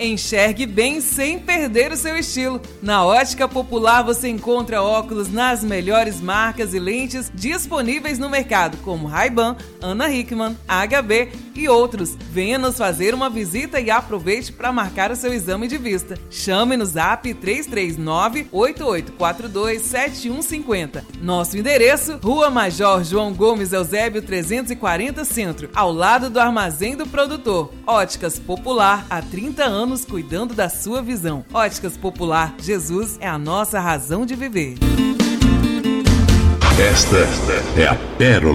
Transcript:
Enxergue bem sem perder o seu estilo. Na Ótica Popular você encontra óculos nas melhores marcas e lentes disponíveis no mercado, como Ray-Ban, Ana Hickman, HB e outros. Venha nos fazer uma visita e aproveite para marcar o seu exame de vista. Chame no Zap 339-8842-7150. Nosso endereço, Rua Major João Gomes Eusébio 340 Centro, ao lado do Armazém do Produtor. Óticas Popular, há 30 anos cuidando da sua visão. Óticas Popular, Jesus é a nossa razão de viver. Esta é a pérola